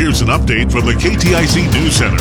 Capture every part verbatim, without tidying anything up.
here's an update from the K T I C News Center.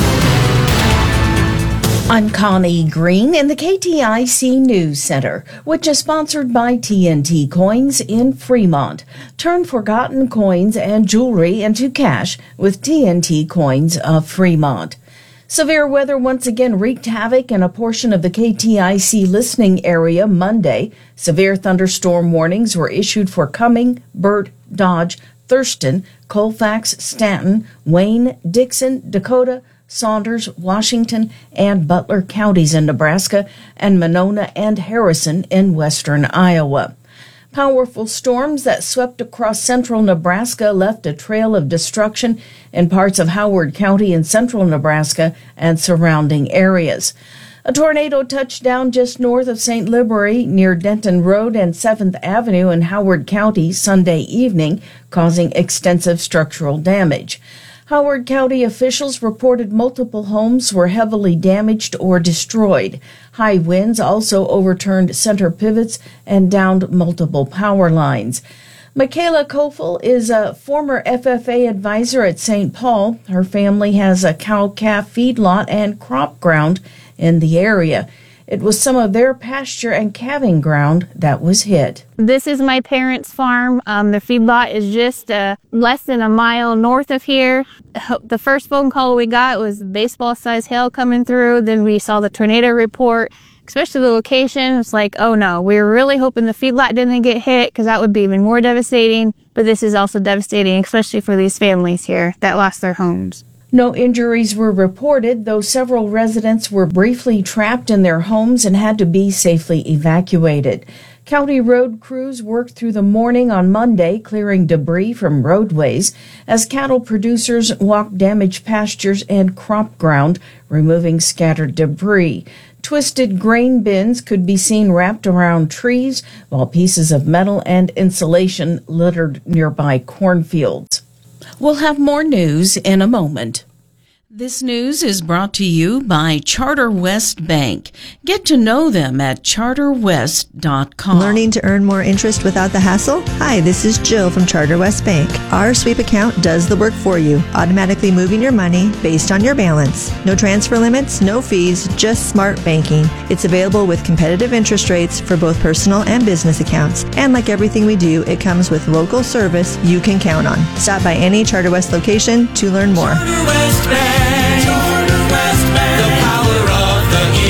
I'm Connie Green in the K T I C News Center, which is sponsored by T N T Coins in Fremont. Turn forgotten coins and jewelry into cash with T N T Coins of Fremont. Severe weather once again wreaked havoc in a portion of the K T I C listening area Monday. Severe thunderstorm warnings were issued for Cumming, Burt, Dodge, Thurston, Colfax, Stanton, Wayne, Dixon, Dakota, Saunders, Washington, and Butler counties in Nebraska, and Monona and Harrison in western Iowa. Powerful storms that swept across central Nebraska left a trail of destruction in parts of Howard County in central Nebraska and surrounding areas. A tornado touched down just north of Saint Libory near Denton Road and seventh Avenue in Howard County Sunday evening, causing extensive structural damage. Howard County officials reported multiple homes were heavily damaged or destroyed. High winds also overturned center pivots and downed multiple power lines. Michaela Kofel is a former F F A advisor at Saint Paul. Her family has a cow-calf feedlot and crop ground in the area. It was some of their pasture and calving ground that was hit. This is my parents' farm. Um, the feedlot is just uh, less than a mile north of here. The first phone call we got was baseball-sized hail coming through. Then we saw the tornado report, especially the location. It's like, oh no, we were really hoping the feedlot didn't get hit because that would be even more devastating. But this is also devastating, especially for these families here that lost their homes. No injuries were reported, though several residents were briefly trapped in their homes and had to be safely evacuated. County road crews worked through the morning on Monday, clearing debris from roadways as cattle producers walked damaged pastures and crop ground, removing scattered debris. Twisted grain bins could be seen wrapped around trees, while pieces of metal and insulation littered nearby cornfields. We'll have more news in a moment. This news is brought to you by Charter West Bank. Get to know them at charter west dot com. Learning to earn more interest without the hassle? Hi, this is Jill from Charter West Bank. Our sweep account does the work for you, automatically moving your money based on your balance. No transfer limits, no fees, just smart banking. It's available with competitive interest rates for both personal and business accounts. And like everything we do, it comes with local service you can count on. Stop by any Charter West location to learn more. Charter West Bank. Charter West Bank. The power of the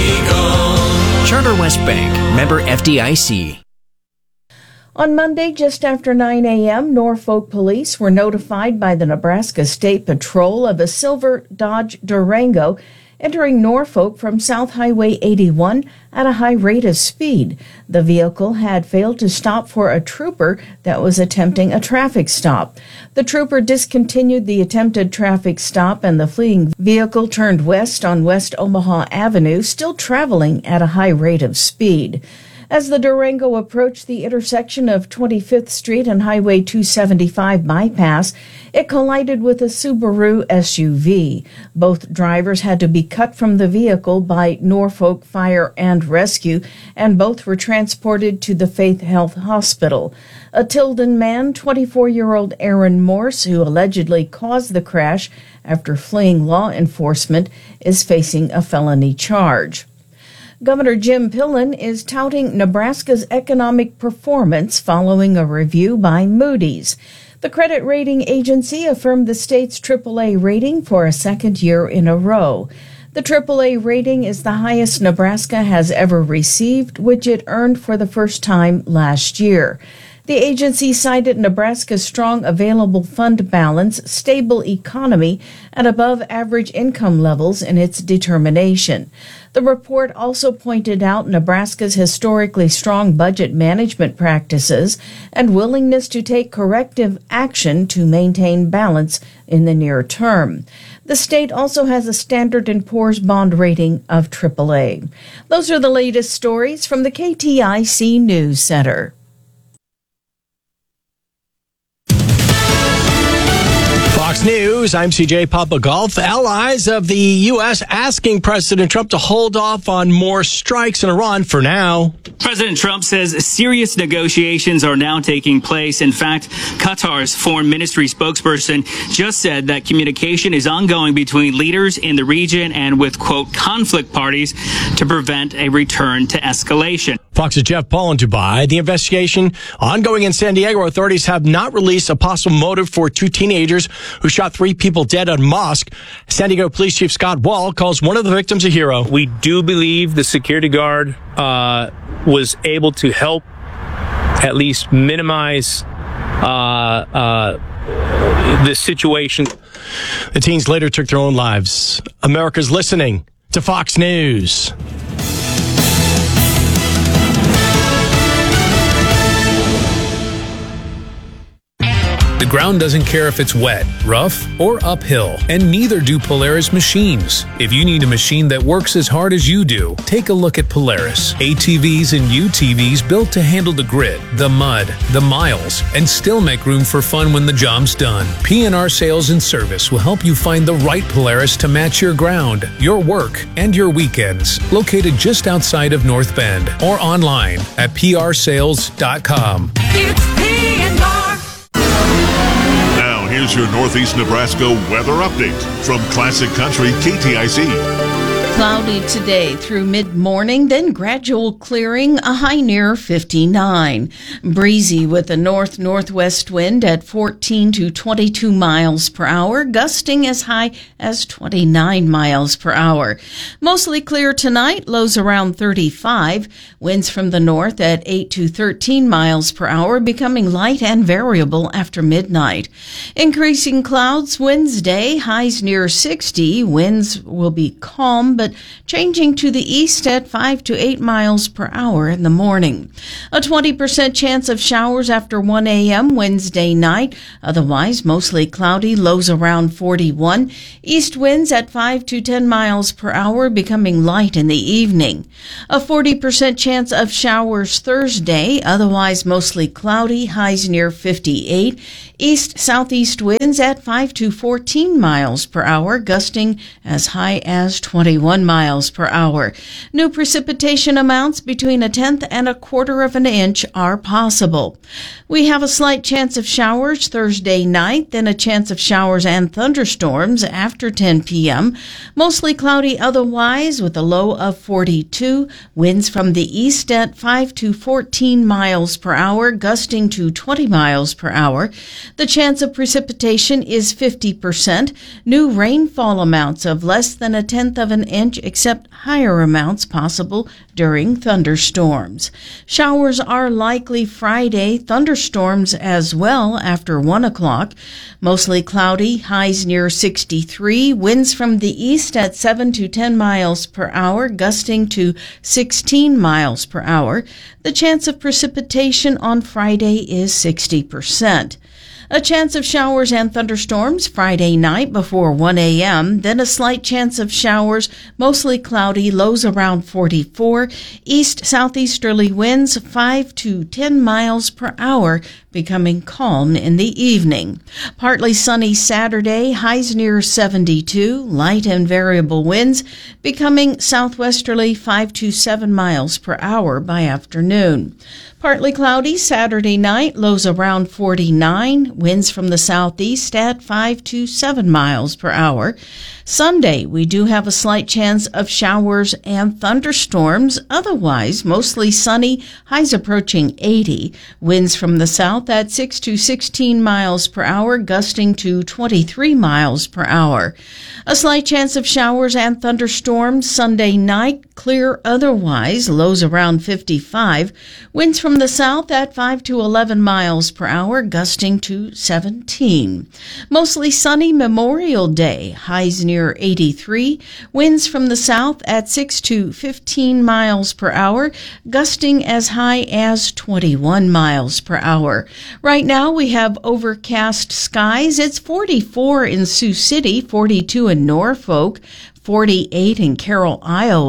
Eagle. Charter West Bank. Member F D I C. On Monday, just after nine a.m., Norfolk police were notified by the Nebraska State Patrol of a silver Dodge Durango entering Norfolk from South Highway eighty-one at a high rate of speed. The vehicle had failed to stop for a trooper that was attempting a traffic stop. The trooper discontinued the attempted traffic stop, and the fleeing vehicle turned west on West Omaha Avenue, still traveling at a high rate of speed. As the Durango approached the intersection of twenty-fifth Street and Highway two seventy-five bypass, it collided with a Subaru S U V. Both drivers had to be cut from the vehicle by Norfolk Fire and Rescue, and both were transported to the Faith Health Hospital. A Tilden man, twenty-four-year-old Aaron Morse, who allegedly caused the crash after fleeing law enforcement, is facing a felony charge. Governor Jim Pillen is touting Nebraska's economic performance following a review by Moody's. The credit rating agency affirmed the state's triple A rating for a second year in a row. The triple A rating is the highest Nebraska has ever received, which it earned for the first time last year. The agency cited Nebraska's strong available fund balance, stable economy, and above-average income levels in its determination. The report also pointed out Nebraska's historically strong budget management practices and willingness to take corrective action to maintain balance in the near term. The state also has a Standard and Poor's bond rating of triple A. Those are the latest stories from the K T I C News Center. Fox News, I'm C J Papagolf. Allies of the U S asking President Trump to hold off on more strikes in Iran for now. President Trump says serious negotiations are now taking place. In fact, Qatar's foreign ministry spokesperson just said that communication is ongoing between leaders in the region and with, quote, conflict parties to prevent a return to escalation. Fox's Jeff Paul in Dubai. The investigation ongoing in San Diego. Authorities have not released a possible motive for two teenagers who shot three people dead at a mosque. San Diego Police Chief Scott Wall calls one of the victims a hero. We do believe the security guard uh, was able to help at least minimize uh, uh, the situation. The teens later took their own lives. America's listening to Fox News. The ground doesn't care if it's wet, rough, or uphill, and neither do Polaris machines. If you need a machine that works as hard as you do, take a look at Polaris. A T Vs and U T Vs built to handle the grit, the mud, the miles, and still make room for fun when the job's done. P and R Sales and Service will help you find the right Polaris to match your ground, your work, and your weekends. Located just outside of North Bend or online at P R sales dot com. It's P and R. Now, here's your Northeast Nebraska weather update from Classic Country K T I C. Cloudy today through mid-morning, then gradual clearing, a high near fifty-nine. Breezy with a north-northwest wind at fourteen to twenty-two miles per hour, gusting as high as twenty-nine miles per hour. Mostly clear tonight, lows around thirty-five. Winds from the north at eight to thirteen miles per hour, becoming light and variable after midnight. Increasing clouds Wednesday, highs near sixty. Winds will be calm, but changing to the east at five to eight miles per hour in the morning. A twenty percent chance of showers after one a.m. Wednesday night. Otherwise, mostly cloudy, lows around forty-one. East winds at five to ten miles per hour, becoming light in the evening. A forty percent chance of showers Thursday. Otherwise, mostly cloudy, highs near fifty-eight. East-southeast winds at five to fourteen miles per hour, gusting as high as twenty-one miles per hour. New precipitation amounts between a tenth and a quarter of an inch are possible. We have a slight chance of showers Thursday night, then a chance of showers and thunderstorms after ten p.m. Mostly cloudy otherwise, with a low of forty-two. Winds from the east at five to fourteen miles per hour, gusting to twenty miles per hour. The chance of precipitation is fifty percent. New rainfall amounts of less than a tenth of an inch, except higher amounts possible during thunderstorms. Showers are likely Friday, thunderstorms as well after one o'clock. Mostly cloudy, highs near sixty-three. Winds from the east at seven to ten miles per hour, gusting to sixteen miles per hour. The chance of precipitation on Friday is sixty percent. A chance of showers and thunderstorms Friday night before one a.m., then a slight chance of showers, mostly cloudy, lows around forty-four. East-southeasterly winds five to ten miles per hour, becoming calm in the evening. Partly sunny Saturday, highs near seventy-two, light and variable winds, becoming southwesterly five to seven miles per hour by afternoon. Partly cloudy Saturday night, lows around forty-nine, winds from the southeast at five to seven miles per hour. Sunday, we do have a slight chance of showers and thunderstorms. Otherwise, mostly sunny, highs approaching eighty. Winds from the south at six to sixteen miles per hour, gusting to twenty-three miles per hour. A slight chance of showers and thunderstorms Sunday night, clear otherwise, lows around fifty-five. Winds from the south at five to eleven miles per hour, gusting to seventeen. Mostly sunny Memorial Day, highs near eighty-three. Winds from the south at six to fifteen miles per hour, gusting as high as twenty-one miles per hour. Right now we have overcast skies. It's forty-four in Sioux City, forty-two in Norfolk, forty-eight in Carroll, Iowa,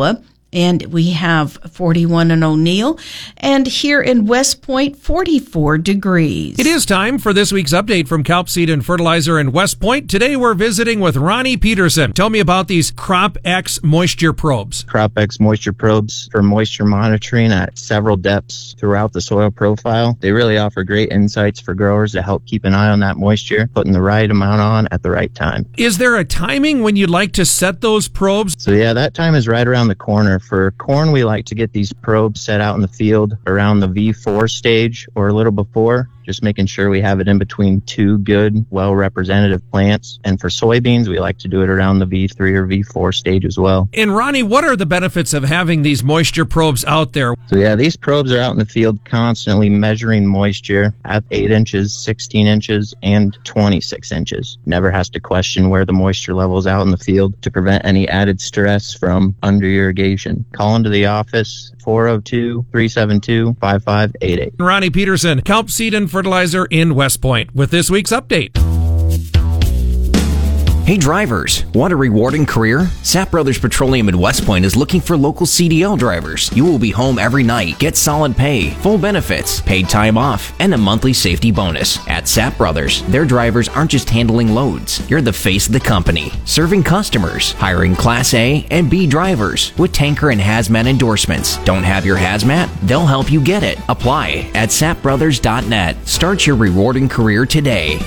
And we have forty-one in O'Neill, and here in West Point, forty-four degrees. It is time for this week's update from Kelp Seed and Fertilizer in West Point. Today we're visiting with Ronnie Peterson. Tell me about these Crop X moisture probes. Crop X moisture probes for moisture monitoring at several depths throughout the soil profile. They really offer great insights for growers to help keep an eye on that moisture, putting the right amount on at the right time. Is there a timing when you'd like to set those probes? So yeah, that time is right around the corner. For corn, we like to get these probes set out in the field around the V four stage or a little before, just making sure we have it in between two good, well-representative plants. And for soybeans, we like to do it around the V three or V four stage as well. And Ronnie, what are the benefits of having these moisture probes out there? So yeah, these probes are out in the field constantly measuring moisture at eight inches, sixteen inches, and twenty-six inches. Never has to question where the moisture level is out in the field to prevent any added stress from under irrigation. Call into the office, four oh two, three seven two, five five eight eight. Ronnie Peterson, Kelp Seed and Fertilizer in West Point, with this week's update. Hey drivers, want a rewarding career? Sap Brothers Petroleum in West Point is looking for local C D L drivers. You will be home every night, get solid pay, full benefits, paid time off, and a monthly safety bonus. At Sap Brothers, their drivers aren't just handling loads. You're the face of the company, serving customers, hiring Class A and B drivers with tanker and hazmat endorsements. Don't have your hazmat? They'll help you get it. Apply at sap brothers dot net. Start your rewarding career today.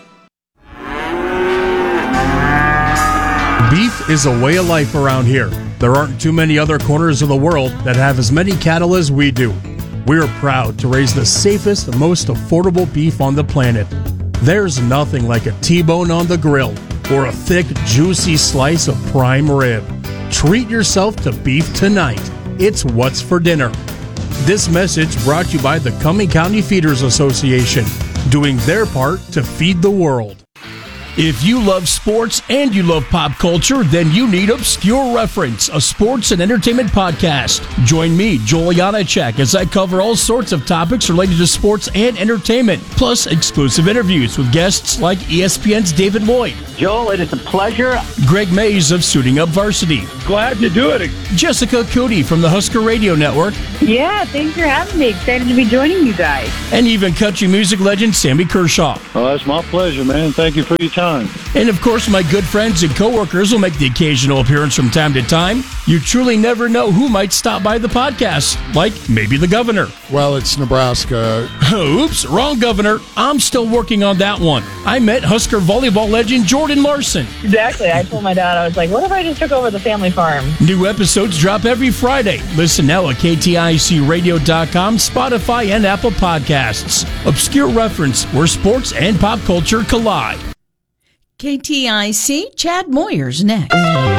Beef is a way of life around here. There aren't too many other corners of the world that have as many cattle as we do. We're proud to raise the safest, most affordable beef on the planet. There's nothing like a T-bone on the grill or a thick, juicy slice of prime rib. Treat yourself to beef tonight. It's what's for dinner. This message brought to you by the Cumming County Feeders Association, doing their part to feed the world. If you love sports and you love pop culture, then you need Obscure Reference, a sports and entertainment podcast. Join me, Joel Janacek, as I cover all sorts of topics related to sports and entertainment, plus exclusive interviews with guests like E S P N's David Lloyd. Joel, it is a pleasure. Greg Mays of Suiting Up Varsity. Glad to do it. Jessica Cootie from the Husker Radio Network. Yeah, thanks for having me. Excited to be joining you guys. And even country music legend Sammy Kershaw. Oh, that's my pleasure, man. Thank you for your time. And of course, my good friends and coworkers will make the occasional appearance from time to time. You truly never know who might stop by the podcast, like maybe the governor. Well, it's Nebraska. Oops, wrong governor. I'm still working on that one. I met Husker volleyball legend Jordan Larson. Exactly. I told my dad, I was like, what if I just took over the family farm? New episodes drop every Friday. Listen now at K T I C radio dot com, Spotify, and Apple Podcasts. Obscure Reference, where sports and pop culture collide. K T I C, Chad Moyer's next.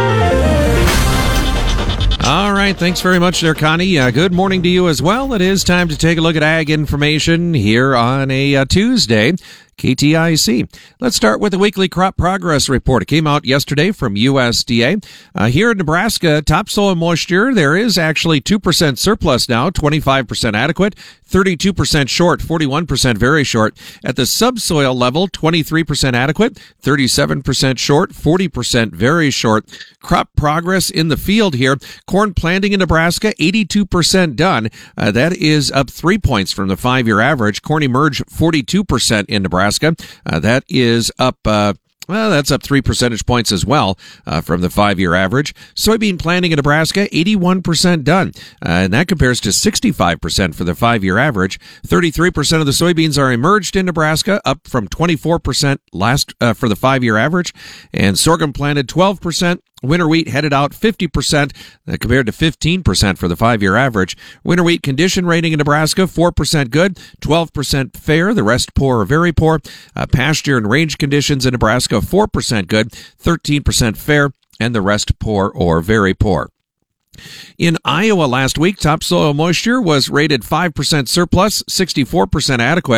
All right, thanks very much there, Connie. Uh, good morning to you as well. It is time to take a look at ag information here on a uh, Tuesday. K T I C. Let's start with the weekly crop progress report. It came out yesterday from U S D A. Uh, here in Nebraska, topsoil moisture, there is actually two percent surplus now, twenty-five percent adequate, thirty-two percent short, forty-one percent very short. At the subsoil level, twenty-three percent adequate, thirty-seven percent short, forty percent very short. Crop progress in the field here. Corn planting in Nebraska, eighty-two percent done. Uh, that is up three points from the five-year average. Corn emerge, forty-two percent in Nebraska. Uh, that is up, uh, well, that's up three percentage points as well uh, from the five-year average. Soybean planting in Nebraska, eighty-one percent done. Uh, and that compares to sixty-five percent for the five-year average. thirty-three percent of the soybeans are emerged in Nebraska, up from twenty-four percent last uh, for the five-year average. And sorghum planted, twelve percent. Winter wheat headed out fifty percent uh, compared to fifteen percent for the five-year average. Winter wheat condition rating in Nebraska, four percent good, twelve percent fair, the rest poor or very poor. Uh, pasture and range conditions in Nebraska, four percent good, thirteen percent fair, and the rest poor or very poor. In Iowa last week, topsoil moisture was rated five percent surplus, sixty-four percent adequate.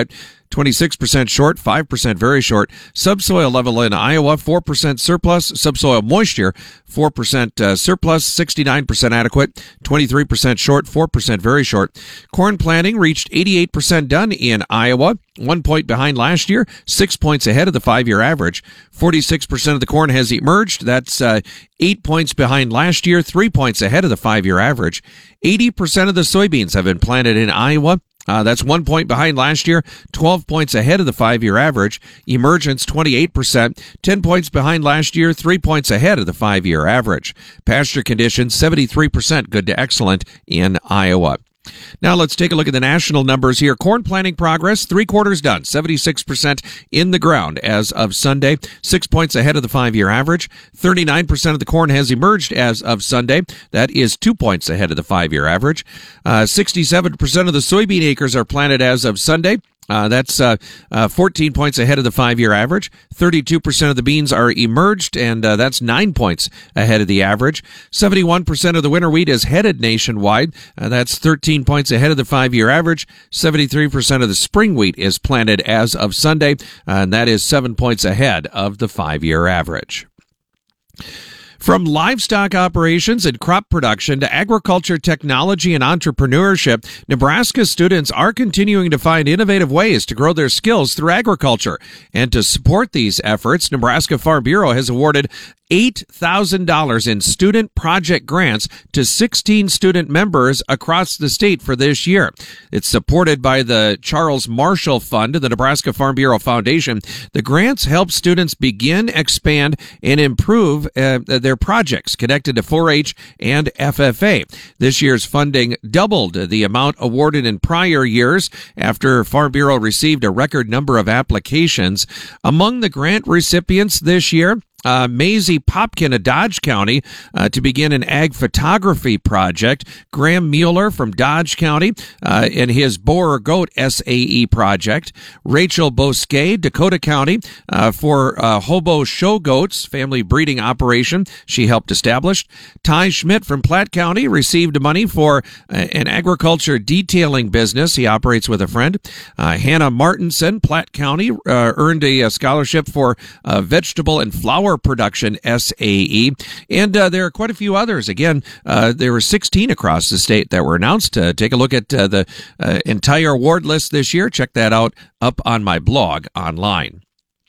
twenty-six percent short, five percent very short. Subsoil level in Iowa, four percent surplus. Subsoil moisture, four percent uh, surplus, sixty-nine percent adequate, twenty-three percent short, four percent very short. Corn planting reached eighty-eight percent done in Iowa, one point behind last year, six points ahead of the five-year average. forty-six percent of the corn has emerged. That's uh, eight points behind last year, three points ahead of the five-year average. eighty percent of the soybeans have been planted in Iowa. Uh, that's one point behind last year, twelve points ahead of the five-year average. Emergence, twenty-eight percent, ten points behind last year, three points ahead of the five-year average. Pasture conditions, seventy-three percent good to excellent in Iowa. Now let's take a look at the national numbers here. Corn planting progress, three quarters done, seventy-six percent in the ground as of Sunday, six points ahead of the five-year average. thirty-nine percent of the corn has emerged as of Sunday. That is two points ahead of the five-year average. Uh, sixty-seven percent of the soybean acres are planted as of Sunday. Uh, that's uh, uh, fourteen points ahead of the five-year average. thirty-two percent of the beans are emerged, and uh, that's nine points ahead of the average. seventy-one percent of the winter wheat is headed nationwide. Uh, that's thirteen points ahead of the five-year average. seventy-three percent of the spring wheat is planted as of Sunday, uh, and that is seven points ahead of the five-year average. From livestock operations and crop production to agriculture technology and entrepreneurship, Nebraska students are continuing to find innovative ways to grow their skills through agriculture. And to support these efforts, Nebraska Farm Bureau has awarded eight thousand dollars in student project grants to sixteen student members across the state for this year. It's supported by the Charles Marshall Fund and the Nebraska Farm Bureau Foundation. The grants help students begin, expand, and improve uh, their projects connected to four H and F F A. This year's funding doubled the amount awarded in prior years after Farm Bureau received a record number of applications. Among the grant recipients this year, Uh, Maisie Popkin of Dodge County uh, to begin an ag photography project. Graham Mueller from Dodge County uh, and his Boer Goat S A E project. Rachel Bosquet, Dakota County, uh, for uh, Hobo Show Goats family breeding operation she helped establish. Ty Schmidt from Platte County received money for uh, an agriculture detailing business he operates with a friend. Uh, Hannah Martinson, Platte County, uh, earned a, a scholarship for uh, vegetable and flower production S A E, and uh, there are quite a few others. Again, uh, there were sixteen across the state that were announced. Uh, take a look at uh, the uh, entire award list this year. Check that out up on my blog online.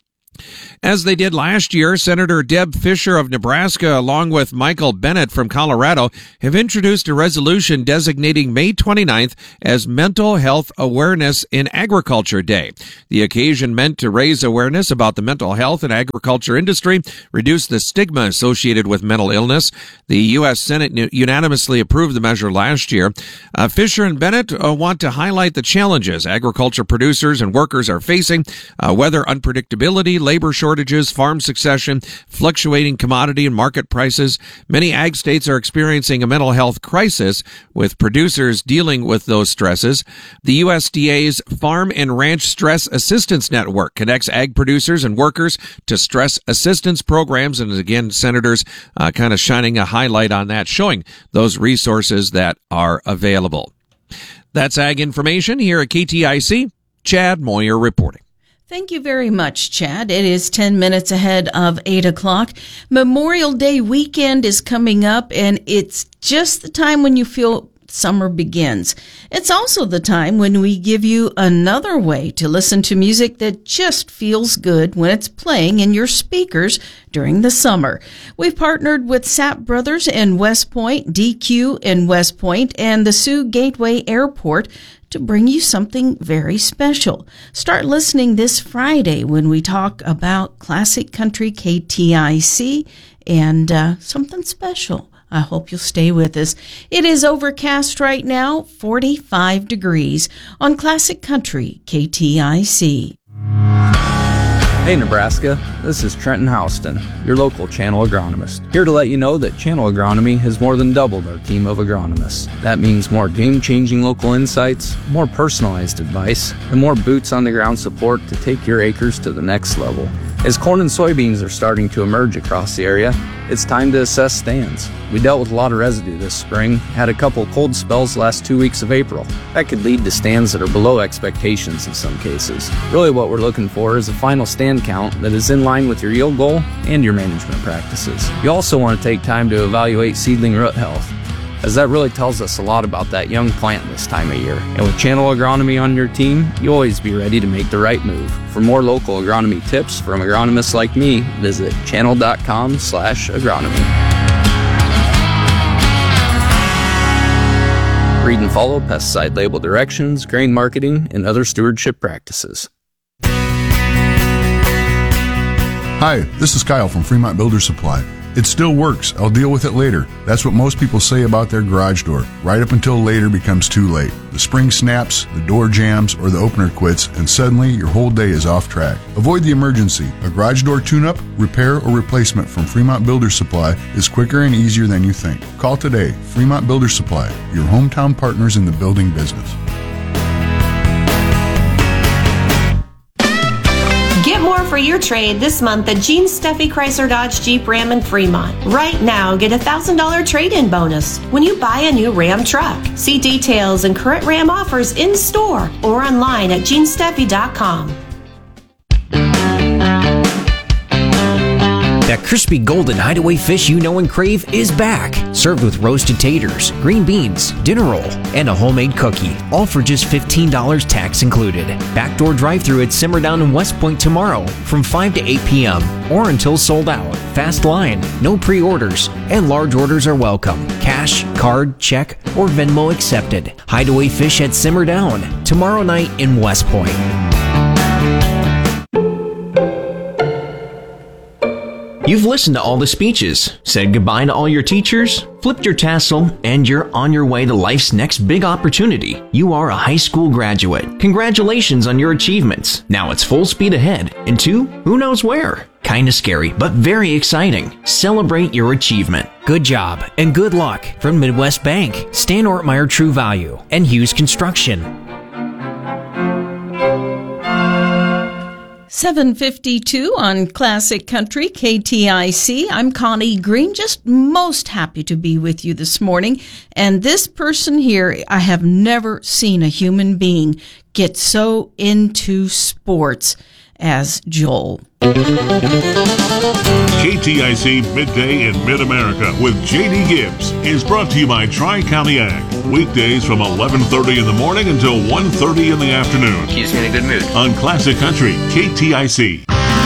As they did last year, Senator Deb Fischer of Nebraska, along with Michael Bennett from Colorado, have introduced a resolution designating May twenty-ninth as Mental Health Awareness in Agriculture Day. The occasion meant to raise awareness about the mental health and agriculture industry, reduce the stigma associated with mental illness. The U S Senate unanimously approved the measure last year. Uh, Fischer and Bennett uh, want to highlight the challenges agriculture producers and workers are facing, uh, weather unpredictability, labor shortages, farm succession, fluctuating commodity and market prices. Many ag states are experiencing a mental health crisis, with producers dealing with those stresses. The U S D A's Farm and Ranch Stress Assistance Network connects ag producers and workers to stress assistance programs, and again, senators uh, kind of shining a highlight on that, showing those resources that are available. That's ag information here at K T I C. Chad Moyer reporting. Thank you very much, Chad. It is ten minutes ahead of eight o'clock. Memorial Day weekend is coming up, and it's just the time when you feel summer begins. It's also the time when we give you another way to listen to music that just feels good when it's playing in your speakers during the summer. We've partnered with Sapp Brothers in West Point, D Q in West Point, and the Sioux Gateway Airport to bring you something very special. Start listening this Friday when we talk about Classic Country K T I C and uh, something special. I hope you'll stay with us. It is overcast right now, forty-five degrees on Classic Country K T I C. Hey Nebraska, this is Trenton Houston, your local Channel agronomist. Here to let you know that Channel Agronomy has more than doubled our team of agronomists. That means more game-changing local insights, more personalized advice, and more boots-on-the-ground support to take your acres to the next level. As corn and soybeans are starting to emerge across the area, it's time to assess stands. We dealt with a lot of residue this spring, had a couple cold spells the last two weeks of April. That could lead to stands that are below expectations in some cases. Really what we're looking for is a final stand count that is in line with your yield goal and your management practices. You also want to take time to evaluate seedling root health, as that really tells us a lot about that young plant this time of year. And with Channel Agronomy on your team, you'll always be ready to make the right move. For more local agronomy tips from agronomists like me, visit channel.com slash agronomy. Read and follow pesticide label directions, grain marketing, and other stewardship practices. Hi, this is Kyle from Fremont Builder Supply. It still works. I'll deal with it later. That's what most people say about their garage door. Right up until later becomes too late. The spring snaps, the door jams, or the opener quits, and suddenly your whole day is off track. Avoid the emergency. A garage door tune-up, repair, or replacement from Fremont Builder Supply is quicker and easier than you think. Call today. Fremont Builder Supply, your hometown partners in the building business. Get more for your trade this month at Gene Steffi Chrysler Dodge Jeep Ram in Fremont. Right now, get a one thousand dollars trade-in bonus when you buy a new Ram truck. See details and current Ram offers in store or online at gene steffi dot com. That crispy golden hideaway fish you know and crave is back. Served with roasted taters, green beans, dinner roll, and a homemade cookie. All for just fifteen dollars tax included. Backdoor drive-thru at Simmer Down in West Point tomorrow from five to eight p.m. or until sold out. Fast line, no pre-orders, and large orders are welcome. Cash, card, check, or Venmo accepted. Hideaway Fish at Simmer Down tomorrow night in West Point. You've listened to all the speeches, said goodbye to all your teachers, flipped your tassel, and you're on your way to life's next big opportunity. You are a high school graduate. Congratulations on your achievements. Now it's full speed ahead, and to who knows where. Kinda scary, but very exciting. Celebrate your achievement. Good job, and good luck from Midwest Bank, Stan Ortmeyer True Value, and Hughes Construction. seven fifty-two on Classic Country, K T I C. I'm Connie Green, just most happy to be with you this morning. And this person here, I have never seen a human being get so into sports as Joel. K T I C Midday in Mid-America with J D Gibbs is brought to you by Tri-County Ag. Weekdays from eleven thirty in the morning until one thirty in the afternoon. Keeps me in a good mood. On Classic Country, K T I C.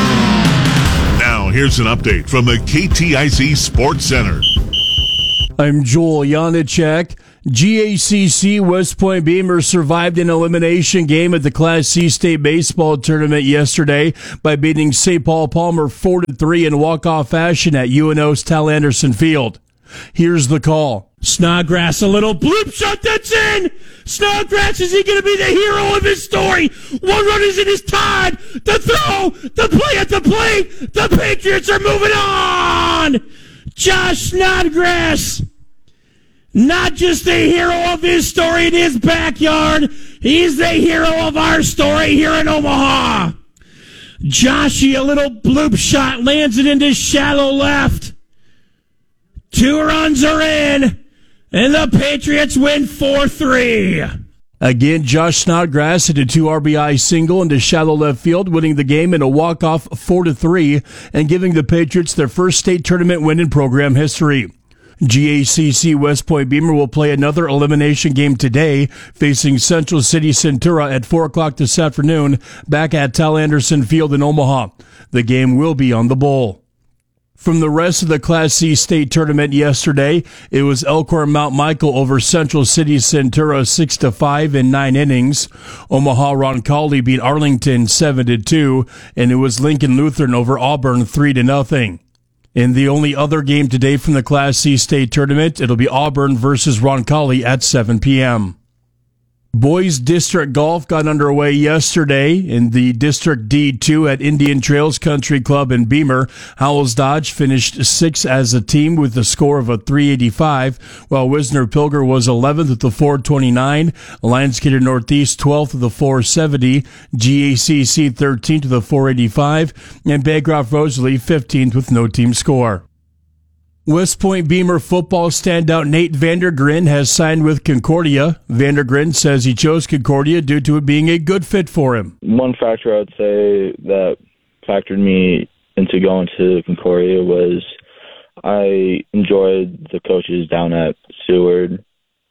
Now, here's an update from the K T I C Sports Center. I'm Joel Janicek. G A C C West Point Beamer survived an elimination game at the Class C State Baseball Tournament yesterday by beating Saint Paul Palmer four to three in walk-off fashion at U N O's Tal Anderson Field. Here's the call. Snodgrass, a little bloop shot that's in! Snodgrass, is he going to be the hero of his story? One run is in his tide! The throw! The play at the plate! The Patriots are moving on! Josh Snodgrass! Not just the hero of his story in his backyard, he's the hero of our story here in Omaha. Joshy, a little bloop shot, lands it into shallow left. Two runs are in, and the Patriots win four three. Again, Josh Snodgrass hit a two R B I single into shallow left field, winning the game in a walk-off four to three and giving the Patriots their first state tournament win in program history. G A C C West Point Beamer will play another elimination game today, facing Central City Centura at four o'clock this afternoon back at Tal Anderson Field in Omaha. The game will be on the bowl. From the rest of the Class C state tournament yesterday, it was Elkhorn Mount Michael over Central City Centura six to five in nine innings. Omaha Roncalli beat Arlington seven to two, and it was Lincoln Lutheran over Auburn three to nothing. In the only other game today from the Class C state tournament, it'll be Auburn versus Roncalli at seven p.m. Boys District Golf got underway yesterday in the District D two at Indian Trails Country Club in Beamer. Howells Dodge finished sixth as a team with a score of a three eighty-five, while Wisner Pilger was eleventh with a four twenty-nine, Alliance Gator Northeast twelfth with a four seventy, G A C C thirteenth with a four eighty-five, and Bancroft Rosalie fifteenth with no team score. West Point Beamer football standout Nate Vandergren has signed with Concordia. Vandergren says he chose Concordia due to it being a good fit for him. One factor I would say that factored me into going to Concordia was I enjoyed the coaches down at Seward,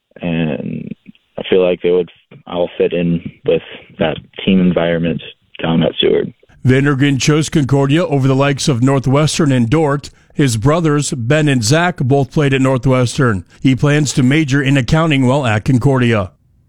and I feel like they would I'll fit in with that team environment down at Seward. Vandergren chose Concordia over the likes of Northwestern and Dordt. His brothers, Ben and Zach, both played at Northwestern. He plans to major in accounting while at Concordia.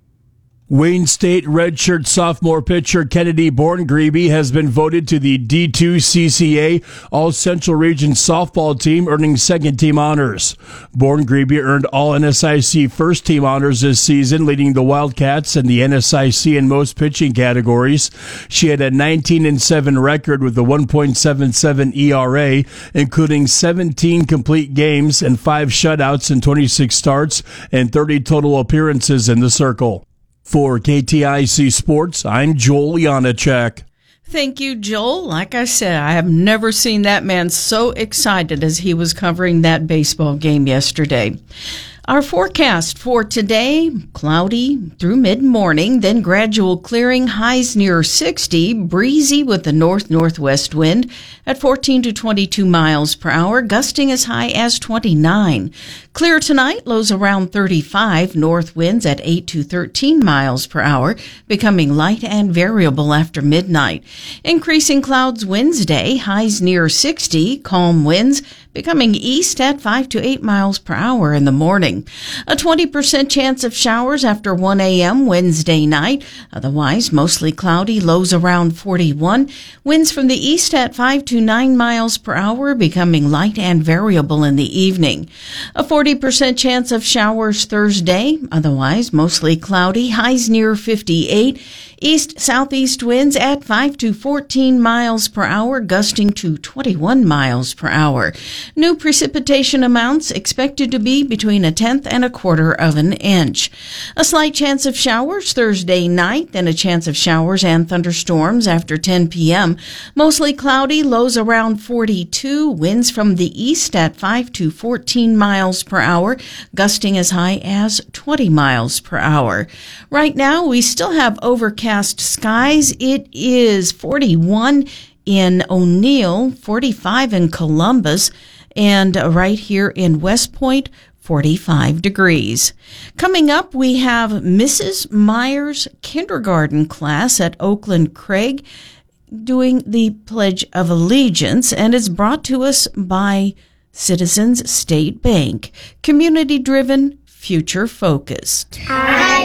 Wayne State redshirt sophomore pitcher Kennedy Borngreeby has been voted to the D two C C A All-Central Region softball team, earning second-team honors. Borngreeby earned all N S I C first-team honors this season, leading the Wildcats in the N S I C in most pitching categories. She had a nineteen and seven record with a one point seven seven E R A, including seventeen complete games and five shutouts in twenty-six starts and thirty total appearances in the circle. For K T I C Sports, I'm Joel Janacek. Thank you, Joel. Like I said, I have never seen that man so excited as he was covering that baseball game yesterday. Our forecast for today, cloudy through mid-morning, then gradual clearing, highs near sixty, breezy with the north-northwest wind at fourteen to twenty-two miles per hour, gusting as high as twenty-nine. Clear tonight, lows around thirty-five, north winds at eight to thirteen miles per hour, becoming light and variable after midnight. Increasing clouds Wednesday, highs near sixty, calm winds becoming east at five to eight miles per hour in the morning. A twenty percent chance of showers after one a.m. Wednesday night. Otherwise, mostly cloudy, lows around forty-one. Winds from the east at five to nine miles per hour, becoming light and variable in the evening. A forty percent chance of showers Thursday. Otherwise, mostly cloudy, highs near fifty-eight. East-southeast winds at five to fourteen miles per hour, gusting to twenty-one miles per hour. New precipitation amounts expected to be between a tenth and a quarter of an inch. A slight chance of showers Thursday night, then a chance of showers and thunderstorms after ten p.m. Mostly cloudy, lows around forty-two, winds from the east at five to fourteen miles per hour, gusting as high as twenty miles per hour. Right now, we still have overcast skies. It is forty-one in O'Neill, forty-five in Columbus, and right here in West Point, forty-five degrees. Coming up, we have Missus Myers kindergarten class at Oakland Craig doing the Pledge of Allegiance, and it's brought to us by Citizens State Bank. Community-driven, future-focused.